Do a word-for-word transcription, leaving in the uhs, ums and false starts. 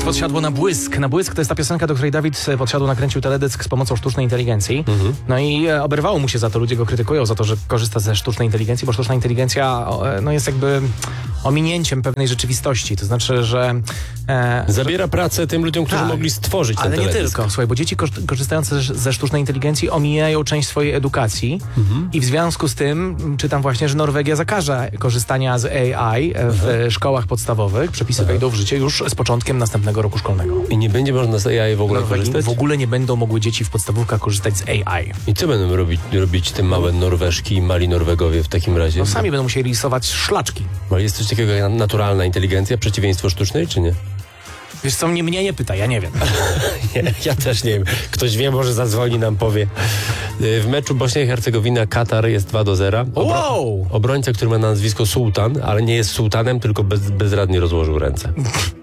podsiadło na błysk. Na błysk to jest ta piosenka, do której Dawid podsiadł, nakręcił teledysk z pomocą sztucznej inteligencji. Mhm. No i e, oberwało mu się za to, ludzie go krytykują za to, że korzysta ze sztucznej inteligencji, bo sztuczna inteligencja e, no jest jakby ominięciem pewnej rzeczywistości. To znaczy, że... E, Zabiera pracę tym ludziom, którzy tak, mogli stworzyć ten ale teledysk. nie tylko. Słuchaj, bo dzieci korzy- korzystające ze, ze sztucznej inteligencji omijają część swojej edukacji mhm. i w związku z tym czytam właśnie, że Norwegia zakaże korzystania z A I w mhm. szkołach podstawowych. Przepisy wejdą w życie już z początkiem następnego roku szkolnego. I nie będzie można z A I w ogóle Norwegii korzystać? W ogóle nie będą mogły dzieci w podstawówkach korzystać z A I. I co będą robić, robić te małe Norweżki i mali Norwegowie w takim razie? No sami będą musieli rysować szlaczki. Ale jest coś takiego jak naturalna inteligencja, przeciwieństwo sztucznej, czy nie? Wiesz co, mnie, mnie nie pytaj, ja nie wiem. nie, ja też nie wiem. Ktoś wie, może zadzwoni, nam powie. W meczu Bośnia i Hercegowina Katar jest dwa do zera. Obro- Wow! Obrońca, który ma na nazwisko Sułtan, ale nie jest sułtanem, tylko bez, bezradnie rozłożył ręce.